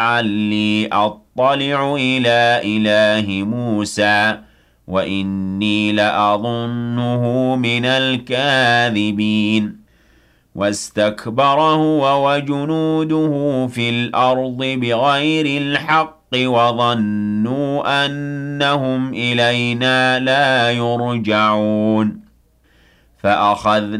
لعلي أطلع إلى إله موسى وإني لأظنه من الكاذبين واستكبر هو وجنوده في الأرض بغير الحق وظنوا أنهم إلينا لا يرجعون فأخذنا